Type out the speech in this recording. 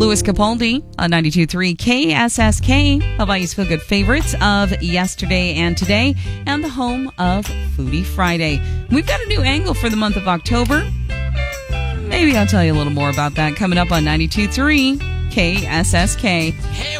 Louis Capaldi on 92.3 KSSK, Hawaii's Feel Good favorites of yesterday and today, and the home of Foodie Friday. We've got a new angle for the month of October. Maybe I'll tell you a little more about that coming up on 92.3 KSSK. Hey,